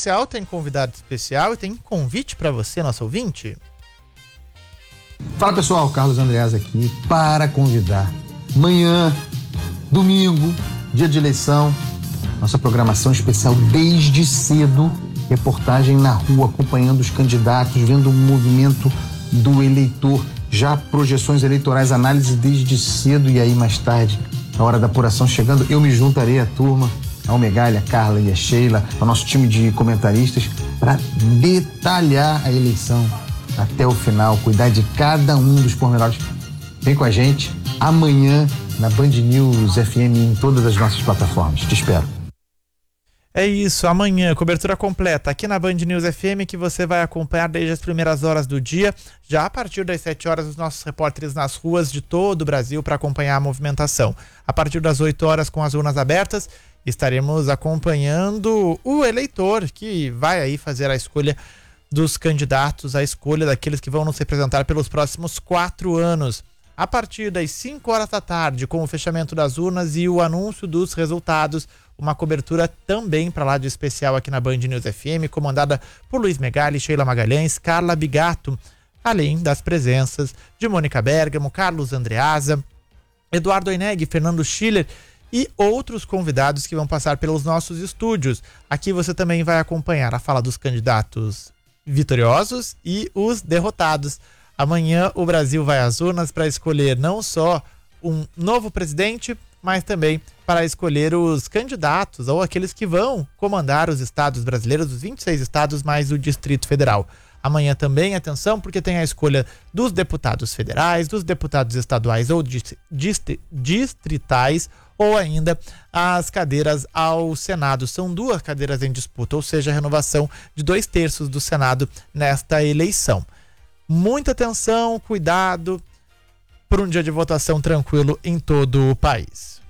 especial, tem convidado especial e tem convite para você, nosso ouvinte. Fala pessoal, Carlos Andreasa aqui para convidar. Amanhã, domingo, dia de eleição, nossa programação especial desde cedo, reportagem na rua, acompanhando os candidatos, vendo o movimento do eleitor, já projeções eleitorais, análise desde cedo e aí mais tarde, na hora da apuração chegando, eu me juntarei à turma, ao Megali, a Carla e a Sheila, ao nosso time de comentaristas, para detalhar a eleição até o final, cuidar de cada um dos pormenores. Vem com a gente amanhã na Band News FM em todas as nossas plataformas. Te espero. É isso, amanhã, cobertura completa aqui na Band News FM, que você vai acompanhar desde as primeiras horas do dia, já a partir das 7 horas, os nossos repórteres nas ruas de todo o Brasil para acompanhar a movimentação. A partir das 8 horas, com as urnas abertas, estaremos acompanhando o eleitor que vai aí fazer a escolha dos candidatos, a escolha daqueles que vão nos representar pelos próximos 4 anos. A partir das 5 horas da tarde, com o fechamento das urnas e o anúncio dos resultados, uma cobertura também para lá de especial aqui na Band News FM, comandada por Luiz Megali, Sheila Magalhães, Carla Bigato, além das presenças de Mônica Bergamo, Carlos Andreasa, Eduardo Oineg, Fernando Schiller e outros convidados que vão passar pelos nossos estúdios. Aqui você também vai acompanhar a fala dos candidatos vitoriosos e os derrotados. Amanhã o Brasil vai às urnas para escolher não só um novo presidente, mas também para escolher os candidatos ou aqueles que vão comandar os estados brasileiros, os 26 estados mais o Distrito Federal. Amanhã também, atenção, porque tem a escolha dos deputados federais, dos deputados estaduais ou distritais, ou ainda as cadeiras ao Senado. São 2 cadeiras em disputa, ou seja, a renovação de 2/3 do Senado nesta eleição. Muita atenção, cuidado, por um dia de votação tranquilo em todo o país.